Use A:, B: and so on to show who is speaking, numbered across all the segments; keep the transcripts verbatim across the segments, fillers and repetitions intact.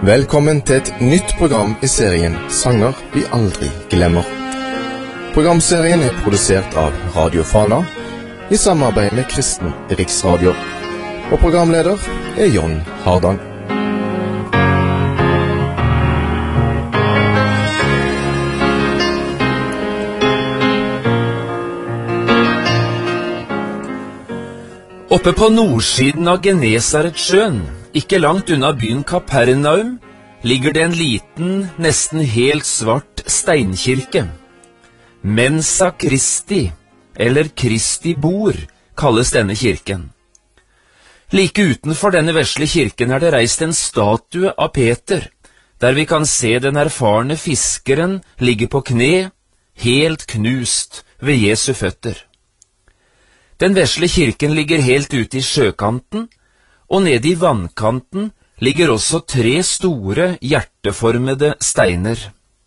A: Velkommen til et nytt program i serien Sanger vi aldri glemmer. Programserien er produsert av Radio Fana i samarbeid med Kristen Riksradio. Og programleder er John Hardan.
B: Oppe på nordsiden av Genesaretsjøen, ikke langt unna byen Kapernaum, ligger det en liten, nesten helt svart steinkirke. Mensa Christi, eller Kristi bord, kalles denne kirken. Like utenfor denne vesle kirken er det reist en statue av Peter, der vi kan se den erfarne fiskeren ligge på kne, helt knust ved Jesu føtter. Den vesle kirken ligger helt ute i sjøkanten, og nede i vannkanten ligger også tre store, hjerteformede steiner.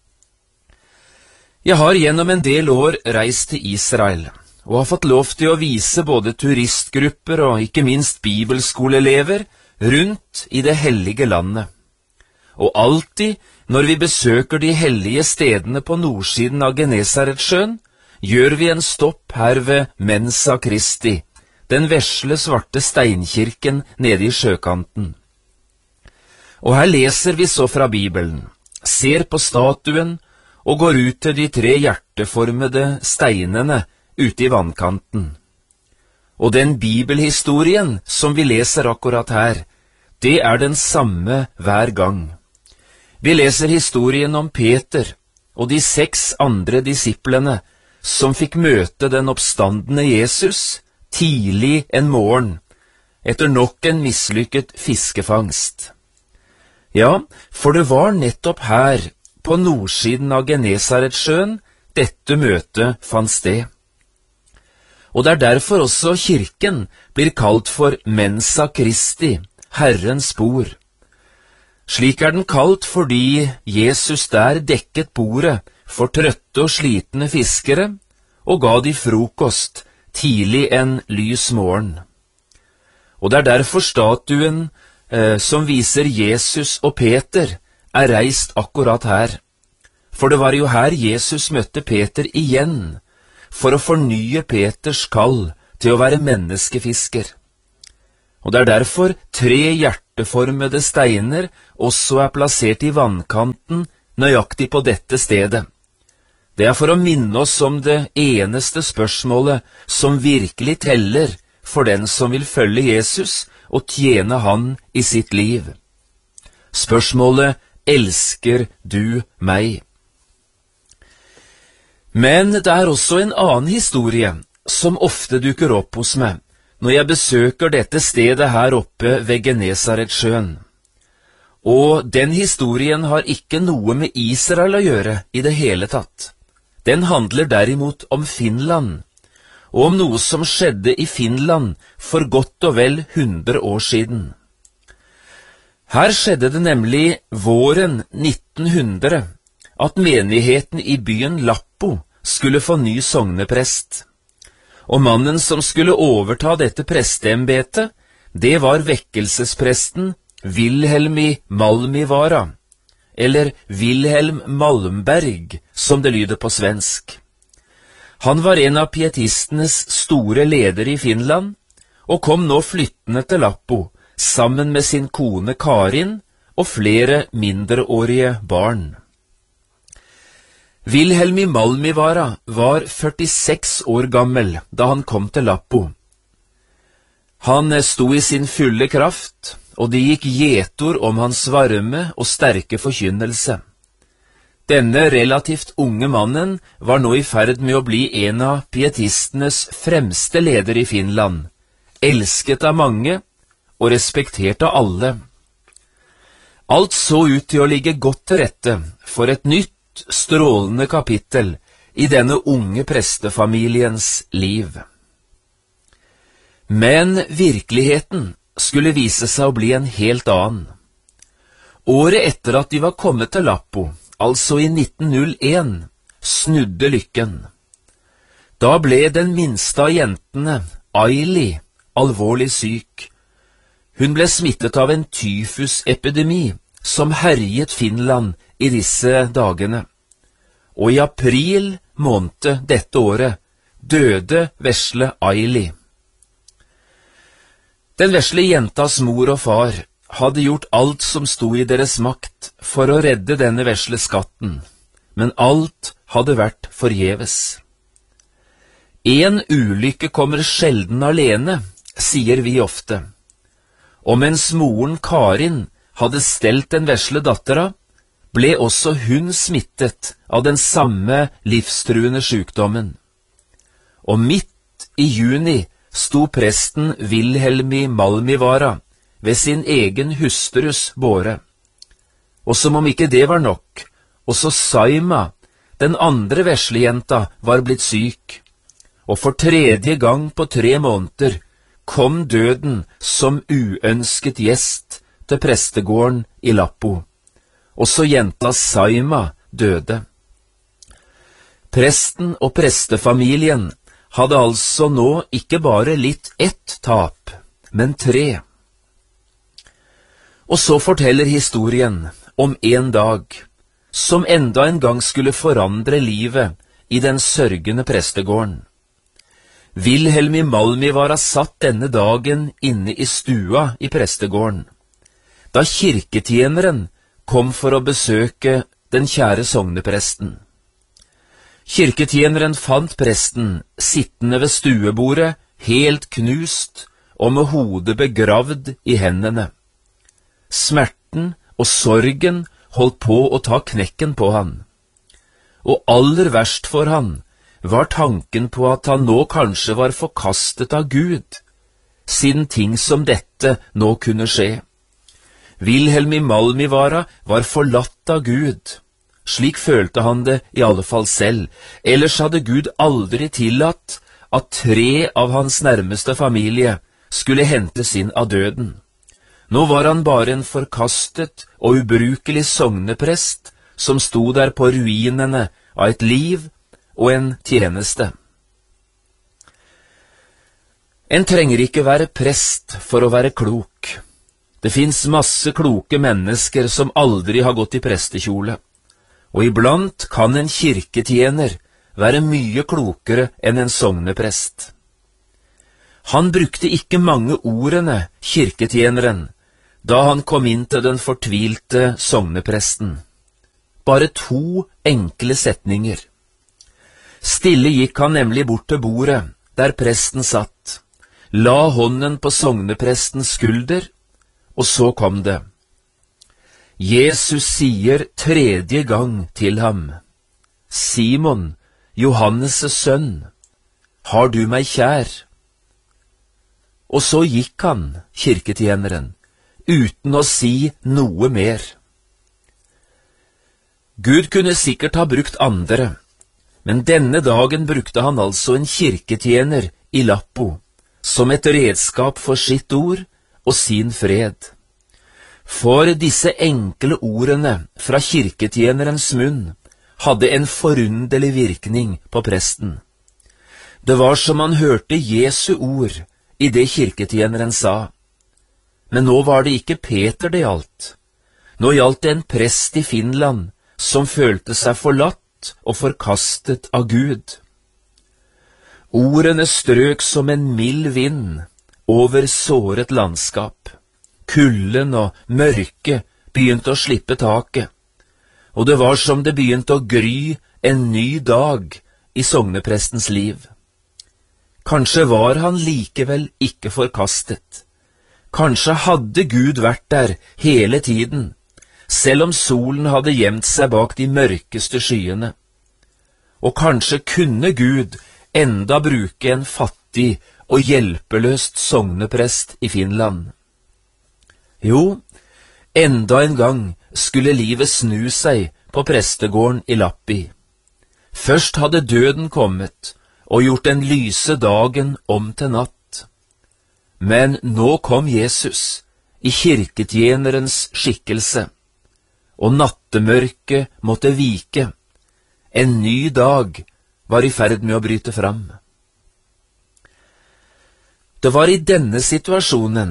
B: Jeg har gjennom en del år reist til Israel, og har fått lov til å vise både turistgrupper og ikke minst bibelskoleelever rundt i det hellige landet. Og alltid, når vi besøker de hellige stedene på nordsiden av Genesaretsjøen, gjør vi en stopp her ved Mensa Christi, den vesle svarte steinkirken nede i sjøkanten. Og her leser vi så fra Bibelen, ser på statuen og går ut til de tre hjerteformede steinene ute i vannkanten. Og den bibelhistorien som vi leser akkurat her, det er den samme hver gang. Vi leser historien om Peter og de seks andre disiplene som fikk møte den oppstandende Jesus tidlig en morgen, etter nok en mislykket fiskefangst. Ja, for det var nettopp her, på nordsiden av Genesaretsjøen, dette møtet fant sted. Og det er derfor også kirken blir kalt for Mensa Christi, Herrens bord. Slik er den kalt fordi Jesus der dekket bordet for trøtte og slitne fiskere, og ga de frokost tidlig en lys morgen. Og det er derfor statuen eh, som viser Jesus og Peter er reist akkurat her. For det var jo her Jesus møtte Peter igjen, for å fornye Peters kall til å være menneskefisker. Og det er derfor tre hjerteformede steiner også er plassert i vannkanten nøyaktig på dette stedet. Det er for å minne oss om det eneste spørsmålet som virkelig teller for den som vil følge Jesus og tjene han i sitt liv. Spørsmålet, elsker du meg? Men det er også en annen historie som ofte dukker opp hos meg når jeg besøker dette stedet her oppe ved Genesaretsjøen. Og den historien har ikke noe med Israel å gjøre i det hele tatt. Den handler derimot om Finland, og om noe som skjedde i Finland for godt og vel hundre år siden. Her skjedde det nemlig våren nitten hundre at menigheten i byen Lappo skulle få ny sogneprest. Og mannen som skulle overta dette presteembetet, det var vekkelsespresten Wilhelm Malmivara, eller Wilhelm Malmberg, som det lyder på svensk. Han var en av pietistenes store ledere i Finland, og kom nå flyttende til Lappo, sammen med sin kone Karin og flere mindreårige barn. Wilhelm Malmivara var førtiseks år gammel da han kom til Lappo. Han sto i sin fulle kraft, og det gikk gjetord om hans varme og sterke forkynnelse. Denne relativt unge mannen var nå i ferd med å bli en av pietistenes fremste ledere i Finland, elsket av mange og respektert av alle. Alt så ut til å ligge godt til rette for et nytt, strålende kapittel i denne unge prestefamiliens liv. Men virkeligheten skulle vise seg å bli en helt annen. Året etter at de var kommet til Lappo, altså i nitten null en, snudde lykken. Da ble den minste av jentene, Aili, alvorlig syk. Hun ble smittet av en tyfusepidemi som herjet Finland i disse dagene, og i april måned dette året døde vesle Aili. Den vesle jentas mor og far hadde gjort alt som sto i deres makt for å redde denne vesle skatten, men alt hadde vært forgjeves. En ulykke kommer sjelden alene, sier vi ofte, og mens moren Karin hadde stelt den vesle dattera, ble også hun smittet av den samme livstruende sykdommen. Og midt i juni sto presten Wilhelmi Malmivara ved sin egen hustrus båre. Og som om ikke det var nok, også Saima, den andre veslejenta, var blitt syk, og for tredje gang på tre måneder kom døden som uønsket gjest til prestegården i Lappo. Også jenta Saima døde. Presten og prestefamilien hadde altså nå ikke bare litt ett tap, men tre. Og så forteller historien om en dag som enda en gang skulle forandre livet i den sørgende prestegården. Wilhelmi Malmivara satt denne dagen inne i stua i prestegården, da kirketjeneren kom for å besøke den kjære sognepresten. Kirketjeneren fant presten sittende ved stuebordet, helt knust og med hodet begravd i hendene. Smerten og sorgen holdt på å ta knekken på han. Og aller verst for han var tanken på at han nå kanskje var forkastet av Gud, siden ting som dette nå kunne skje. Wilhelmi Malmivara var forlatt av Gud. Slik følte han det i alle fall selv, ellers hadde Gud aldri tillatt at tre av hans nærmeste familie skulle hentes inn av døden. Nå var han bare en forkastet og ubrukelig sogneprest som sto der på ruinene av et liv og en tjeneste. En trenger ikke være prest for å være klok. Det finnes masse kloke mennesker som aldri har gått i prestekjole, og iblant kan en kirketjener være mye klokere enn en sogneprest. Han brukte ikke mange ordene, kirketjeneren, da han kom inn til den fortvilte sognepresten. Bare to enkle setninger. Stille gikk han nemlig bort til bordet, der presten satt, la hånden på sogneprestens skulder, og så kom det. Jesus sier tredje gang til ham, Simon, Johannes' sønn, har du meg kjær? Og så gikk han, kirketjeneren, uten å si noe mer. Gud kunne sikkert ha brukt andre, men denne dagen brukte han altså en kirketjener i Lappo, som et redskap for sitt ord og sin fred. For disse enkle ordene fra kirketjenerens munn hadde en forunderlig virkning på presten. Det var som han hørte Jesu ord i det kirketjeneren sa. Men nå var det ikke Peter det gjaldt. Nå gjaldt det en prest i Finland som følte seg forlatt og forkastet av Gud. Ordene strøk som en mild vind over såret landskap. Kulden og mørket begynte å slippe taket, og det var som det begynte å gry en ny dag i sogneprestens liv. Kanskje var han likevel ikke forkastet. Kanskje hadde Gud vært der hele tiden, selv om solen hadde gjemt seg bak de mørkeste skyene. Og kanskje kunne Gud enda bruke en fattig og hjelpeløst sogneprest i Finland. Jo, enda en gang skulle livet snu seg på prestegården i Lappi. Først hadde døden kommet og gjort den lyse dagen om til natt. Men nå kom Jesus i kirketjenerens skikkelse, og nattemørket måtte vike. En ny dag var i ferd med å bryte fram. Det var i denne situasjonen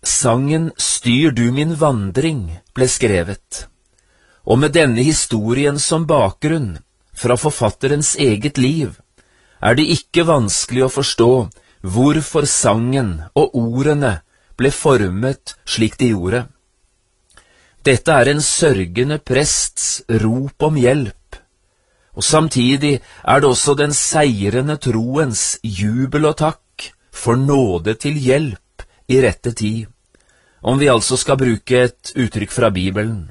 B: sangen Styr du min vandring ble skrevet, og med denne historien som bakgrunn fra forfatterens eget liv, er det ikke vanskelig å forstå hvorfor sangen og ordene ble formet slik de gjorde. Dette er en sørgende prests rop om hjelp, og samtidig er det også den seirende troens jubel og takk for nåde til hjelp i rette tid, om vi altså skal bruke et uttrykk fra Bibelen.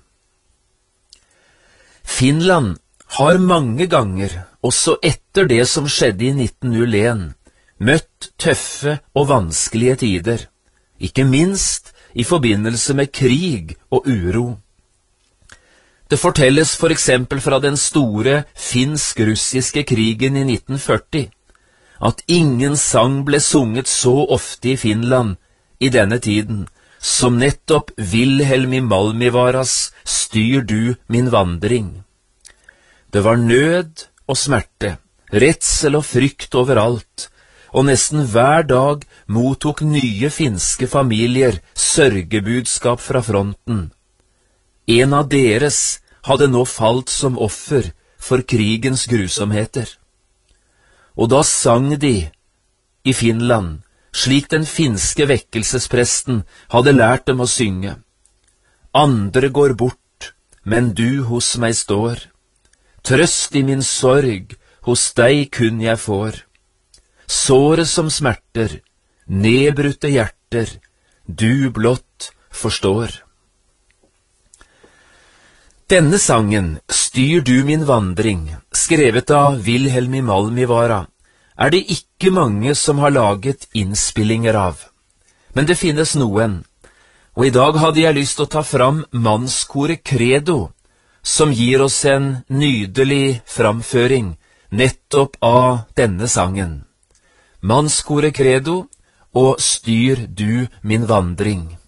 B: Finland har mange ganger, også etter det som skjedde i nitten null en, møtt tøffe og vanskelige tider, ikke minst i forbindelse med krig og uro. Det fortelles for eksempel fra den store finsk-russiske krigen i nitten førti, at ingen sang ble sunget så ofte i Finland i denne tiden, som nettopp Vilhelmi Malmivaras Styr du min vandring. Det var nød og smerte, redsel og frykt overalt, og nesten hver dag mottok nye finske familier sørgebudskap fra fronten. En av deres hadde nå falt som offer for krigens grusomheter. Og da sang de i Finland, slik den finske vekkelsespresten hadde lært dem å synge. Andre går bort, men du hos meg står. Trøst i min sorg, hos deg kun jeg får. Såret som smerter, nedbrutte hjerter, du blott forstår. Denne sangen, Styr du min vandring, skrevet av Vilhelmi Malmivara, er det ikke mange som har laget innspillinger av. Men det finnes noen, og i dag hadde jeg lyst til å ta fram mannskoret Credo, som gir oss en nydelig framføring nettopp av denne sangen. Mannskoret Credo og Styr du min vandring.